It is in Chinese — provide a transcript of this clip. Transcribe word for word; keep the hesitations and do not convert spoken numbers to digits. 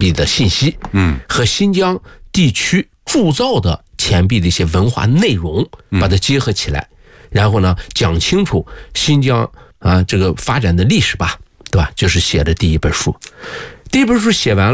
币的信息，嗯，和新疆地区铸造的钱币的一些文化内容，把它结合起来，然后呢，讲清楚新疆啊这个发展的历史吧，对吧？就是写的第一本书。第一本书写完了。